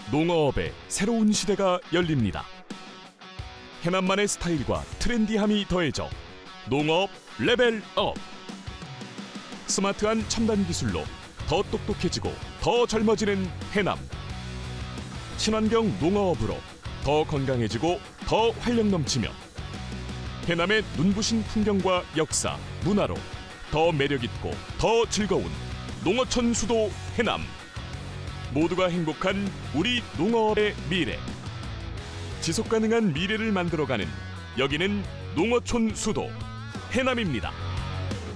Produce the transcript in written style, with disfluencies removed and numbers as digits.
농어업의 새로운 시대가 열립니다. 해남만의 스타일과 트렌디함이 더해져 농어업 레벨업. 스마트한 첨단 기술로 더 똑똑해지고 더 젊어지는 해남. 친환경 농어업으로 더 건강해지고 더 활력 넘치며 해남의 눈부신 풍경과 역사, 문화로 더 매력있고 더 즐거운 농어촌 수도 해남. 모두가 행복한 우리 농어업의 미래. 지속가능한 미래를 만들어가는 여기는 농어촌 수도 해남입니다.